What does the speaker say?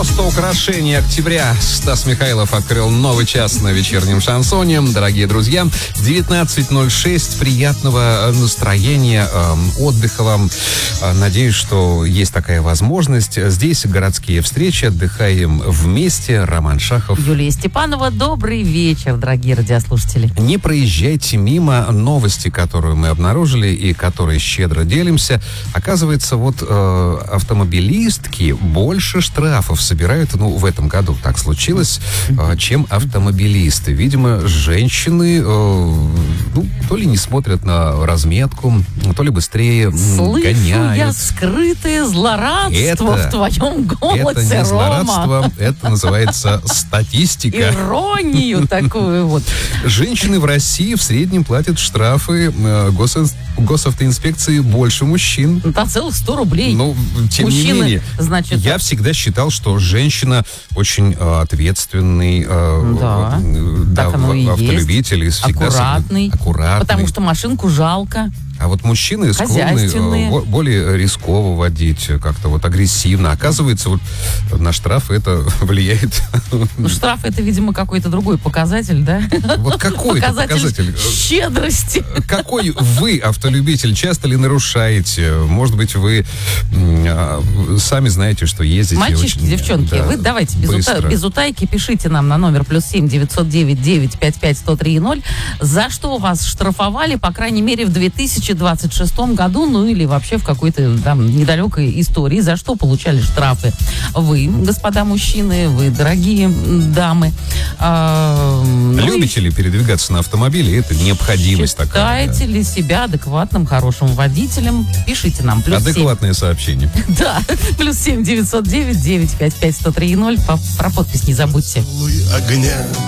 Просто украшение октября. Стас Михайлов открыл новый час на вечернем шансоне. Дорогие друзья, 19:06. Приятного настроения, отдыха вам. Надеюсь, что есть такая возможность. Здесь городские встречи. Отдыхаем вместе. Роман Шахов. Юлия Степанова. Добрый вечер, дорогие радиослушатели. Не проезжайте мимо новости, которую мы обнаружили и которой щедро делимся. Оказывается, вот автомобилистки больше штрафов собирают, в этом году так случилось, чем автомобилисты. Видимо, женщины, то ли не смотрят на разметку, то ли быстрее гоняют. Я скрытое злорадство в твоем голосе, это не злорадство, Рома. это называется статистика. Иронию такую вот. Женщины в России в среднем платят штрафы госавтоинспекции больше мужчин. На целых 100 рублей. Тем Мужчины, не менее, значит, я всегда считал, что женщина очень ответственный автолюбитель. Аккуратный. Потому что машинку жалко. А вот мужчины склонны более рисково водить, как-то вот агрессивно. Оказывается, вот на штрафы это влияет. Штраф — это, видимо, какой-то другой показатель, да? Вот какой это показатель? Щедрости. Какой вы, автолюбитель, часто ли нарушаете? Может быть, вы сами знаете, что ездите мальчишки, очень, девчонки, вы давайте без утайки пишите нам на номер +7 909 955 103 0. За что вас штрафовали, по крайней мере, в 2026 году, или вообще в какой-то там недалекой истории, за что получали штрафы вы, господа мужчины, вы, дорогие дамы. Любите ли передвигаться на автомобиле? Это необходимость такая. Считаете ли себя адекватным, хорошим водителем? Пишите нам. Адекватные сообщения. Да, +7 909 955 103 0. Про подпись не забудьте.